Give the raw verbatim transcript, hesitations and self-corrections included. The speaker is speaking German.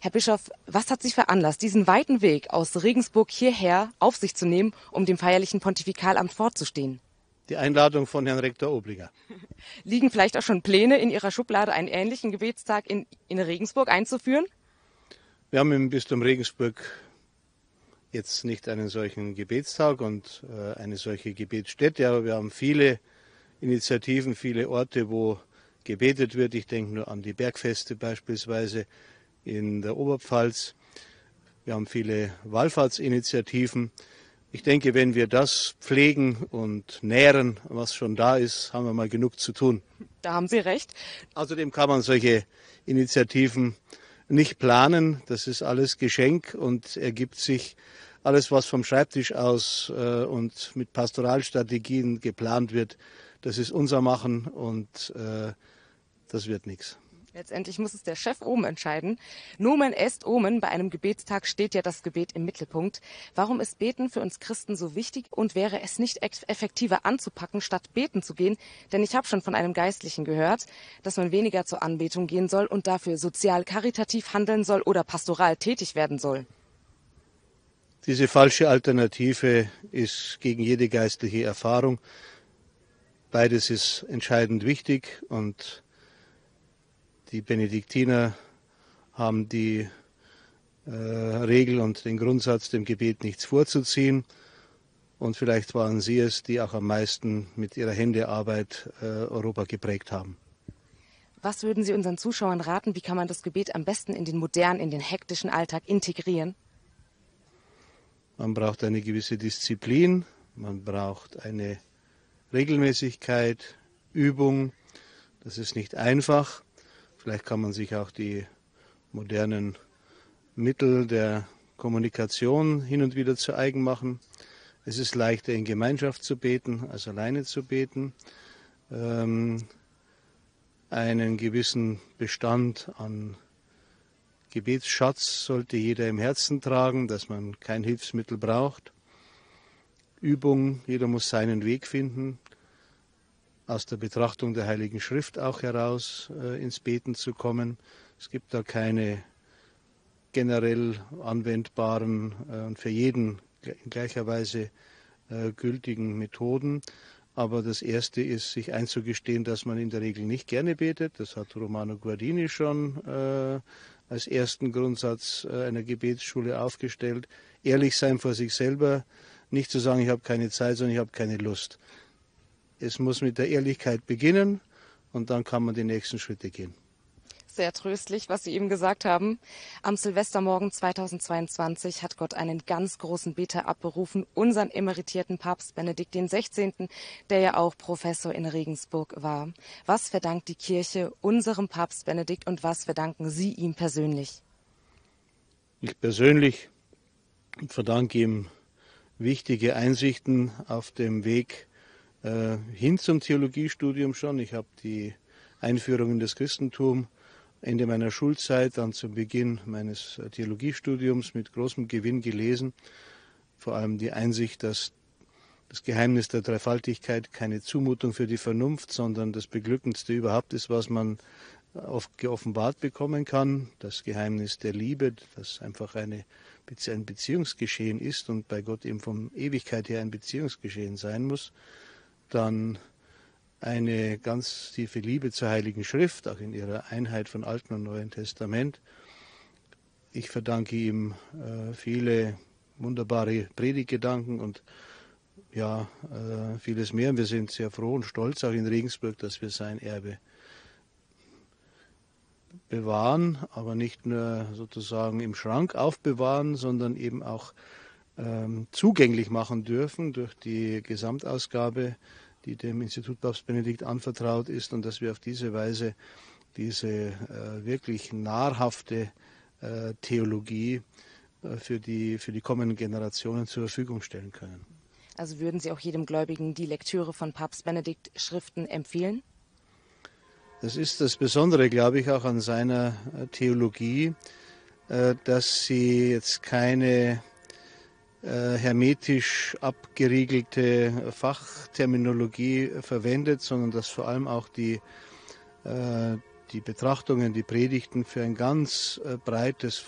Herr Bischof, was hat Sie veranlasst, diesen weiten Weg aus Regensburg hierher auf sich zu nehmen, um dem feierlichen Pontifikalamt vorzustehen? Die Einladung von Herrn Rektor Obliger. Liegen vielleicht auch schon Pläne in Ihrer Schublade, einen ähnlichen Gebetstag in, in Regensburg einzuführen? Wir haben im Bistum Regensburg jetzt nicht einen solchen Gebetstag und äh, eine solche Gebetsstätte, aber wir haben viele Initiativen, viele Orte, wo gebetet wird. Ich denke nur an die Bergfeste beispielsweise in der Oberpfalz. Wir haben viele Wallfahrtsinitiativen. Ich denke, wenn wir das pflegen und nähren, was schon da ist, haben wir mal genug zu tun. Da haben Sie recht. Außerdem kann man solche Initiativen nicht planen. Das ist alles Geschenk und ergibt sich alles, was vom Schreibtisch aus äh, und mit Pastoralstrategien geplant wird. Das ist unser Machen und äh, das wird nichts. Letztendlich muss es der Chef oben entscheiden. Nomen est omen. Bei einem Gebetstag steht ja das Gebet im Mittelpunkt. Warum ist Beten für uns Christen so wichtig und wäre es nicht effektiver anzupacken, statt beten zu gehen? Denn ich habe schon von einem Geistlichen gehört, dass man weniger zur Anbetung gehen soll und dafür sozial karitativ handeln soll oder pastoral tätig werden soll. Diese falsche Alternative ist gegen jede geistliche Erfahrung. Beides ist entscheidend wichtig und die Benediktiner haben die äh, Regel und den Grundsatz, dem Gebet nichts vorzuziehen. Und vielleicht waren sie es, die auch am meisten mit ihrer Händearbeit äh, Europa geprägt haben. Was würden Sie unseren Zuschauern raten? Wie kann man das Gebet am besten in den modernen, in den hektischen Alltag integrieren? Man braucht eine gewisse Disziplin, man braucht eine Regelmäßigkeit, Übung. Das ist nicht einfach. Vielleicht kann man sich auch die modernen Mittel der Kommunikation hin und wieder zu eigen machen. Es ist leichter, in Gemeinschaft zu beten, als alleine zu beten. Ähm, einen gewissen Bestand an Gebetsschatz sollte jeder im Herzen tragen, dass man kein Hilfsmittel braucht. Übung, jeder muss seinen Weg finden, aus der Betrachtung der Heiligen Schrift auch heraus äh, ins Beten zu kommen. Es gibt da keine generell anwendbaren äh, und für jeden in gleicher Weise äh, gültigen Methoden. Aber das Erste ist, sich einzugestehen, dass man in der Regel nicht gerne betet. Das hat Romano Guardini schon äh, als ersten Grundsatz äh, einer Gebetsschule aufgestellt. Ehrlich sein vor sich selber, nicht zu sagen, ich habe keine Zeit, sondern ich habe keine Lust. Es muss mit der Ehrlichkeit beginnen und dann kann man die nächsten Schritte gehen. Sehr tröstlich, was Sie eben gesagt haben. Am Silvestermorgen zweitausendzweiundzwanzig hat Gott einen ganz großen Beter abberufen, unseren emeritierten Papst Benedikt den Sechzehnten, der ja auch Professor in Regensburg war. Was verdankt die Kirche unserem Papst Benedikt und was verdanken Sie ihm persönlich? Ich persönlich verdanke ihm wichtige Einsichten auf dem Weg äh, hin zum Theologiestudium schon. Ich habe die Einführung in das Christentum Ende meiner Schulzeit, dann zum Beginn meines Theologiestudiums mit großem Gewinn gelesen. Vor allem die Einsicht, dass das Geheimnis der Dreifaltigkeit keine Zumutung für die Vernunft, sondern das Beglückendste überhaupt ist, was man oft geoffenbart bekommen kann. Das Geheimnis der Liebe, das einfach eine, ein Beziehungsgeschehen ist und bei Gott eben von Ewigkeit her ein Beziehungsgeschehen sein muss. Dann eine ganz tiefe Liebe zur Heiligen Schrift, auch in ihrer Einheit von Alten und Neuen Testament. Ich verdanke ihm äh, viele wunderbare Predigtgedanken und ja, äh, vieles mehr. Wir sind sehr froh und stolz, auch in Regensburg, dass wir sein Erbe bewahren, aber nicht nur sozusagen im Schrank aufbewahren, sondern eben auch ähm, zugänglich machen dürfen durch die Gesamtausgabe, die dem Institut Papst Benedikt anvertraut ist, und dass wir auf diese Weise diese äh, wirklich nahrhafte äh, Theologie äh, für die, für die kommenden Generationen zur Verfügung stellen können. Also würden Sie auch jedem Gläubigen die Lektüre von Papst Benedikt Schriften empfehlen? Das ist das Besondere, glaube ich, auch an seiner äh, Theologie, äh, dass sie jetzt keine Äh, hermetisch abgeriegelte Fachterminologie verwendet, sondern dass vor allem auch die, äh, die Betrachtungen, die Predigten für ein ganz äh, breites